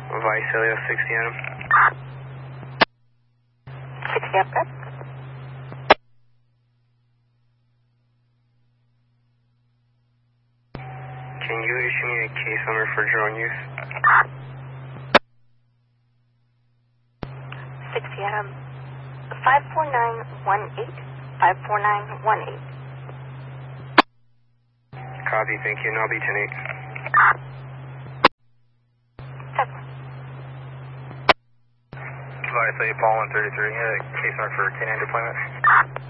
Visalia 60 Adam. 60 up, good. Can you issue me a case number for drone use? 60 Adam. 54918. 54918. Copy, thank you, and I'll be 10-8. Visalia Paul 133, case number for K9 deployment.